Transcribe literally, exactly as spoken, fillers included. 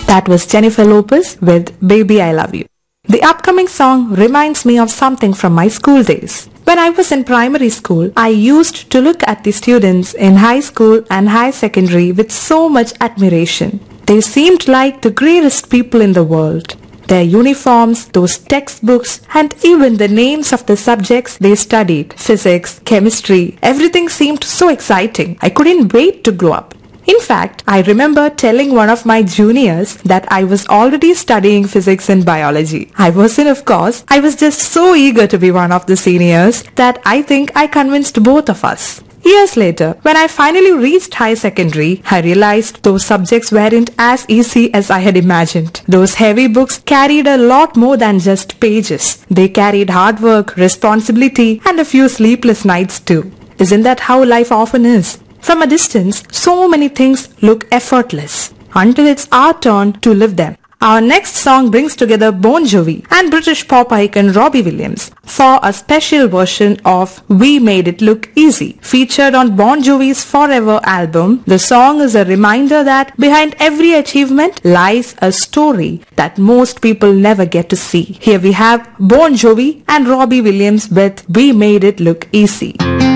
That was Jennifer Lopez with Baby I Love You. The upcoming song reminds me of something from my school days. When I was in primary school, I used to look at the students in high school and high secondary with so much admiration. They seemed like the greatest people in the world. Their uniforms, those textbooks, and even the names of the subjects they studied, physics, chemistry, everything seemed so exciting. I couldn't wait to grow up. In fact, I remember telling one of my juniors that I was already studying physics and biology. I wasn't, of course. I was just so eager to be one of the seniors that I think I convinced both of us. Years later, when I finally reached high secondary, I realized those subjects weren't as easy as I had imagined. Those heavy books carried a lot more than just pages. They carried hard work, responsibility, and a few sleepless nights too. Isn't that how life often is? From a distance, so many things look effortless until it's our turn to live them. Our next song brings together Bon Jovi and British pop icon Robbie Williams for a special version of We Made It Look Easy. Featured on Bon Jovi's Forever album, the song is a reminder that behind every achievement lies a story that most people never get to see. Here we have Bon Jovi and Robbie Williams with We Made It Look Easy.